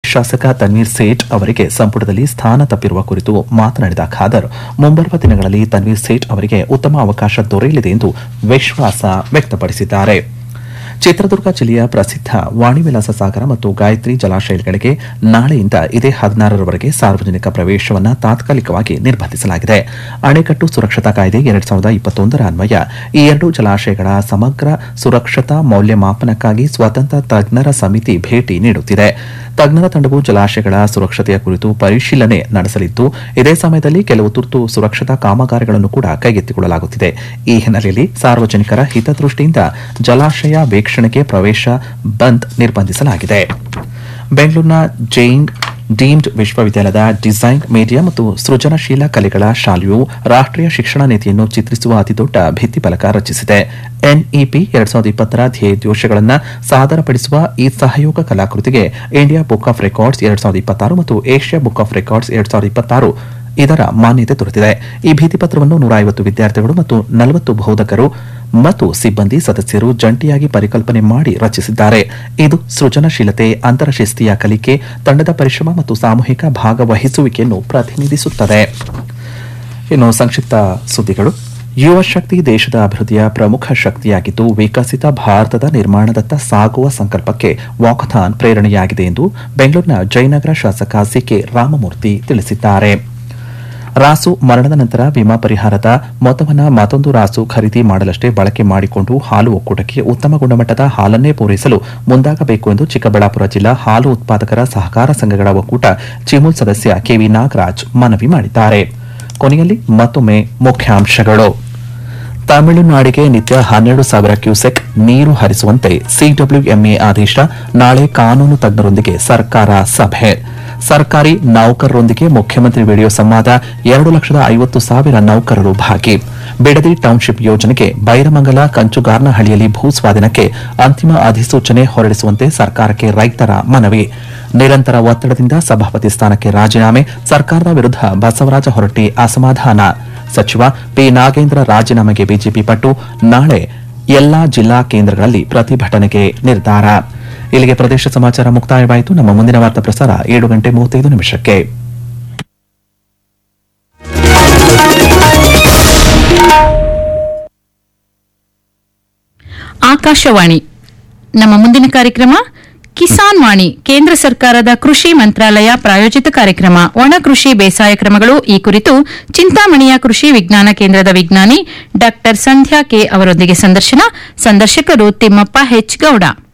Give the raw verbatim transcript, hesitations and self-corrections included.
ಶಾಸಕ ತನ್ವೀರ್ ಸೇಠ್ ಅವರಿಗೆ ಸಂಪುಟದಲ್ಲಿ ಸ್ಥಾನ ತಪ್ಪಿರುವ ಕುರಿತು ಮಾತನಾಡಿದ ಖಾದರ್ ಮುಂಬರುವ ದಿನಗಳಲ್ಲಿ ತನ್ವೀರ್ ಸೇಠ್ ಅವರಿಗೆ ಉತ್ತಮ ಅವಕಾಶ ದೊರೆಯಲಿದೆ ಎಂದು ವಿಶ್ವಾಸ ವ್ಯಕ್ತಪಡಿಸಿದ್ದಾರೆ. ಚಿತ್ರದುರ್ಗ ಜಿಲ್ಲೆಯ ಪ್ರಸಿದ್ಧ ವಾಣಿವಿಲಾಸ ಸಾಗರ ಮತ್ತು ಗಾಯತ್ರಿ ಜಲಾಶಯಗಳಿಗೆ ನಾಳೆಯಿಂದ ಇದೇ ಹದಿನಾರರವರೆಗೆ ಸಾರ್ವಜನಿಕ ಪ್ರವೇಶವನ್ನು ತಾತ್ಕಾಲಿಕವಾಗಿ ನಿರ್ಬಂಧಿಸಲಾಗಿದೆ. ಅಣೆಕಟ್ಟು ಸುರಕ್ಷತಾ ಕಾಯ್ದೆ ಎರಡ್ ಸಾವಿರದ ಇಪ್ಪತ್ತೊಂದರ ಅನ್ವಯ ಈ ಎರಡು ಜಲಾಶಯಗಳ ಸಮಗ್ರ ಸುರಕ್ಷತಾ ಮೌಲ್ಯಮಾಪನಕ್ಕಾಗಿ ಸ್ವತಂತ್ರ ತಜ್ಞರ ಸಮಿತಿ ಭೇಟಿ ನೀಡುತ್ತಿದೆ. ತಜ್ಞರ ತಂಡವು ಜಲಾಶಯಗಳ ಸುರಕ್ಷತೆಯ ಕುರಿತು ಪರಿಶೀಲನೆ ನಡೆಸಲಿದ್ದು, ಇದೇ ಸಮಯದಲ್ಲಿ ಕೆಲವು ತುರ್ತು ಸುರಕ್ಷತಾ ಕಾಮಗಾರಿಗಳನ್ನು ಕೂಡ ಕೈಗೆತ್ತಿಕೊಳ್ಳಲಾಗುತ್ತಿದೆ. ಈ ಹಿನ್ನೆಲೆಯಲ್ಲಿ ಸಾರ್ವಜನಿಕರ ಹಿತದೃಷ್ಟಿಯಿಂದ ಜಲಾಶಯ ವೀಕ್ಷಣೆಗೆ ಪ್ರವೇಶ ಬಂದ್ ನಿರ್ಬಂಧಿಸಲಾಗಿದೆ. ಬೆಂಗಳೂರಿನ ಜೈನ್ ಡೀಮ್ಡ್ ವಿಶ್ವವಿದ್ಯಾಲಯದ ಡಿಸೈನ್, ಮೀಡಿಯಾ ಮತ್ತು ಸೃಜನಶೀಲ ಕಲೆಗಳ ಶಾಲೆಯು ರಾಷ್ಟೀಯ ಶಿಕ್ಷಣ ನೀತಿಯನ್ನು ಚಿತ್ರಿಸುವ ಅತಿದೊಡ್ಡ ಭಿತ್ತಿಫಲಕ ರಚಿಸಿದೆ. ಎನ್ಇಪಿ ಎರಡ್ ಸಾವಿರದ ಇಪ್ಪತ್ತರ ಧ್ಯೇಯೋದ್ದೇಶಗಳನ್ನು ಸಾದರಪಡಿಸುವ ಈ ಸಹಯೋಗ ಕಲಾಕೃತಿಗೆ ಇಂಡಿಯಾ ಬುಕ್ ಆಫ್ ರೆಕಾರ್ಡ್ಸ್ ಎರಡ್ ಸಾವಿರದ ಇಪ್ಪತ್ತಾರು ಮತ್ತು ಏಷ್ಯಾ ಬುಕ್ ಆಫ್ ರೆಕಾರ್ಡ್ಸ್ ಎರಡ್ ಸಾವಿರದ ಇಪ್ಪತ್ತಾರು ಇದರ ಮಾನ್ಯತೆ ದೊರೆತಿದೆ. ಈ ಭಿತ್ತಿಪತ್ರವನ್ನು ನೂರ ಐವತ್ತು ವಿದ್ಯಾರ್ಥಿಗಳು ಮತ್ತು ನಲವತ್ತು ಬೋಧಕರು ಮತ್ತು ಸಿಬ್ಬಂದಿ ಸದಸ್ಯರು ಜಂಟಿಯಾಗಿ ಪರಿಕಲ್ಪನೆ ಮಾಡಿ ರಚಿಸಿದ್ದಾರೆ. ಇದು ಸೃಜನಶೀಲತೆ, ಅಂತರಶಿಸ್ತೀಯ ಕಲಿಕೆ, ತಂಡದ ಪರಿಶ್ರಮ ಮತ್ತು ಸಾಮೂಹಿಕ ಭಾಗವಹಿಸುವಿಕೆಯನ್ನು ಪ್ರತಿನಿಧಿಸುತ್ತದೆ. ಇನ್ನು ಸಂಕ್ಷಿಪ್ತ ಸುದ್ದಿಗಳು. ಯುವ ಶಕ್ತಿ ದೇಶದ ಅಭಿವೃದ್ಧಿಯ ಪ್ರಮುಖ ಶಕ್ತಿಯಾಗಿದ್ದು, ವಿಕಸಿತ ಭಾರತದ ನಿರ್ಮಾಣದತ್ತ ಸಾಗುವ ಸಂಕಲ್ಪಕ್ಕೆ ವಾಕಥಾನ್ ಪ್ರೇರಣೆಯಾಗಿದೆ ಎಂದು ಬೆಂಗಳೂರಿನ ಜಯನಗರ ಶಾಸಕ ಸಿಕೆ ರಾಮಮೂರ್ತಿ ತಿಳಿಸಿದ್ದಾರೆ. ರಾಸು ಮರಣದ ನಂತರ ವಿಮಾ ಪರಿಹಾರದ ಮೊತ್ತವನ್ನು ಮತ್ತೊಂದು ರಾಸು ಖರೀದಿ ಮಾಡಲಷ್ಟೇ ಬಳಕೆ ಮಾಡಿಕೊಂಡು ಹಾಲು ಒಕ್ಕೂಟಕ್ಕೆ ಉತ್ತಮ ಗುಣಮಟ್ಟದ ಹಾಲನ್ನೇ ಪೂರೈಸಲು ಮುಂದಾಗಬೇಕು ಎಂದು ಚಿಕ್ಕಬಳ್ಳಾಪುರ ಜಿಲ್ಲಾ ಹಾಲು ಉತ್ಪಾದಕರ ಸಹಕಾರ ಸಂಘಗಳ ಒಕ್ಕೂಟ ಚಿಮುಲ್ ಸದಸ್ಯ ಕೆವಿ ನಾಗರಾಜ್ ಮನವಿ ಮಾಡಿದ್ದಾರೆ. ಕೊನೆಯಲ್ಲಿ ಮತ್ತೊಮ್ಮೆ ಮುಖ್ಯಾಂಶಗಳು. ತಮಿಳುನಾಡಿಗೆ ನಿತ್ಯ ಹನ್ನೆರಡು ಸಾವಿರ ಕ್ಯೂಸೆಕ್ ನೀರು ಹರಿಸುವಂತೆ ಸಿಡಬ್ಲ್ಯೂಎಂಎ ಆದೇಶ. ನಾಳೆ ಕಾನೂನು ತಜ್ಞರೊಂದಿಗೆ ಸರ್ಕಾರ ಸಭೆ. ಸರ್ಕಾರಿ ನೌಕರರೊಂದಿಗೆ ಮುಖ್ಯಮಂತ್ರಿ ವಿಡಿಯೋ ಸಂವಾದ. ಎರಡು ಲಕ್ಷದ ಐವತ್ತು ಸಾವಿರ ನೌಕರರು ಭಾಗಿ. ಬಿಡದಿ ಟೌನ್ಶಿಪ್ ಯೋಜನೆಗೆ ಬೈರಮಂಗಲ ಕಂಚುಗಾರ್ನಹಳ್ಳಿಯಲ್ಲಿ ಭೂ ಸ್ವಾಧೀನಕ್ಕೆ ಅಂತಿಮ ಅಧಿಸೂಚನೆ ಹೊರಡಿಸುವಂತೆ ಸರ್ಕಾರಕ್ಕೆ ರೈತರ ಮನವಿ. ನಿರಂತರ ಒತ್ತಡದಿಂದ ಸಭಾಪತಿ ಸ್ಥಾನಕ್ಕೆ ರಾಜೀನಾಮೆ. ಸರ್ಕಾರದ ವಿರುದ್ಧ ಬಸವರಾಜ ಹೊರಟ್ಟಿ ಅಸಮಾಧಾನ. ಸಚಿವ ಪಿ ನಾಗೇಂದ್ರ ರಾಜೀನಾಮೆಗೆ ಬಿಜೆಪಿ ಪಟ್ಟು. ನಾಳೆ ಎಲ್ಲಾ ಜಿಲ್ಲಾ ಕೇಂದ್ರಗಳಲ್ಲಿ ಪ್ರತಿಭಟನೆಗೆ ನಿರ್ಧಾರ. ಇಲ್ಲಿಗೆ ಪ್ರದೇಶ ಸಮಾಚಾರ ಮುಕ್ತಾಯವಾಯಿತು. ನಮ್ಮ ಮುಂದಿನ ವಾರ್ತಾ ಪ್ರಸಾರ ಏಳು ಗಂಟೆ ಮೂವತ್ತೈದು ನಿಮಿಷಕ್ಕೆ. ಆಕಾಶವಾಣಿ. ನಮ್ಮ ಮುಂದಿನ ಕಾರ್ಯಕ್ರಮ ಕಿಸಾನ್ ವಾಣಿ, ಕೇಂದ್ರ ಸರ್ಕಾರದ ಕೃಷಿ ಮಂತ್ರಾಲಯ ಪ್ರಾಯೋಜಿತ ಕಾರ್ಯಕ್ರಮ. ಒಣ ಕೃಷಿ ಬೇಸಾಯ ಕ್ರಮಗಳು ಈ ಕುರಿತು ಚಿಂತಾಮಣಿಯ ಕೃಷಿ ವಿಜ್ಞಾನ ಕೇಂದ್ರದ ವಿಜ್ಞಾನಿ ಡಾ ಸಂಧ್ಯಾ ಕೆ ಅವರೊಂದಿಗೆ ಸಂದರ್ಶನ. ಸಂದರ್ಶಕರು ತಿಮ್ಮಪ್ಪ ಹೆಚ್ ಗೌಡ.